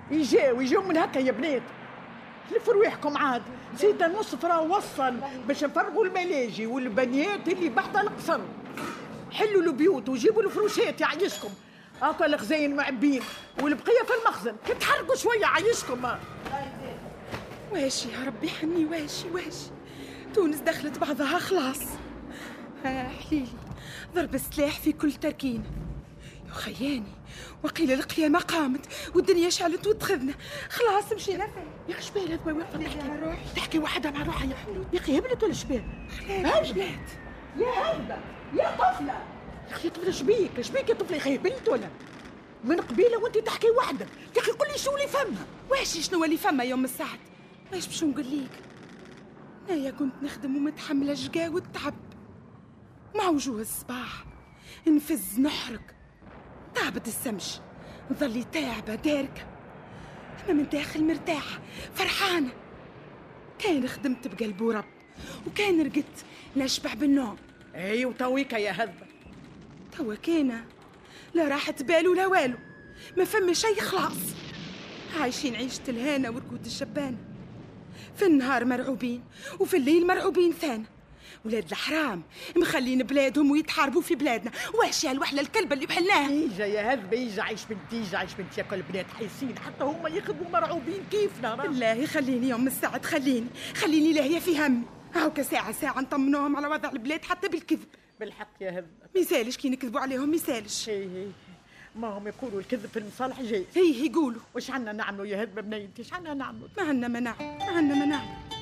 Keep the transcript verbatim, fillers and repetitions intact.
يجاو يجاو من هكا يا بنات. لف رواحكم عاد. زيد نصف راه وصل باش نفرغوا الملاجي والبنيات اللي بحث القصر. حلوا البيوت وجيبوا الفروشات يعيشكم. هاكا الخزاين معبين والبقيه في المخزن. تتحركوا شويه عايشكم. واشي يا ربي حني واشي واشي. تونس دخلت بعضها خلاص. ها حليلي ضرب السلاح في كل تركين. يا خياني وقيل القيامة قامت والدنيا شعلت وتخذنا. خلاص مشينا فين؟ يا اخي شبيه هذا واقفه تحكي تحكي وحدها مع روحها. يا اخي هبلت ولا شبيه؟ هبلت يا هبله يا طفله. يا اخي يا طفله شبيك شبيك يا طفله؟ يا اخي هبلت ولا من قبيله وانت تحكي وحدك؟ يا اخي قولي شو اللي فما. واش شنو اللي فما يوم السعد؟ واش باش نقول ليك؟ انا كنت نخدم ومتحمله الشقا والتعب مع وجوه الصباح نفز نحرق تعبت السمش نظلي تاعبه داركه. انا من داخل مرتاحه فرحانه. كان خدمت بقلب ورب وكان رقدت نشبع بالنوم. اي وتويكا يا هذا توا كينا لا راحة بال ولا والو. ما فما شي خلاص. عايشين عيشة الهانة وركود الشبانة. في النهار مرعوبين وفي الليل مرعوبين ثاني. ولاد الحرام مخلين بلادهم ويتحاربوا في بلادنا. واش يا الوحله الكلبه اللي بحلناها؟ يجا يا هذا يجا عيش بنتي يجا عيش بنتي. كل البنات حيسين حتى هما يخدموا مرعوبين كيفنا. بالله خليني يوم السعد خليني خليني لاهيه في همي. هاوكا ساعه ساعه نطمنوهم على وضع البلاد حتى بالكذب. بالحق يا هذا ميسالش كي نكذبوا عليهم ميسالش. هي هي ما هم يقولوا الكذب في المصالح جاي. هي يقولوا وش عنا نعملوا يا هذا بنيتي؟ وش عنا نعملوا؟ ما عنا ما نعمل ما عنا ما نعمل.